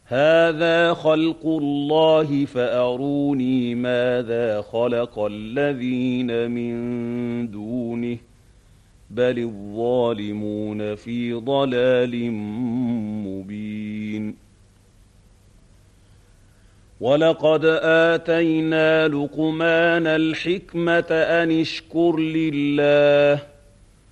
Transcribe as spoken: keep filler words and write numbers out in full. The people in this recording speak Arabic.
هَٰذَا خَلْقُ اللَّهِ فَأَرُونِي مَاذَا خَلَقَ الَّذِينَ مِن دُونِهِ ۚ بَلِ الظَّالِمُونَ فِي ضَلَالٍ مُّبِينٍ وَلَقَدْ آتَيْنَا لُقْمَانَ الْحِكْمَةَ أَنِ اشْكُرْ لِلَّهِ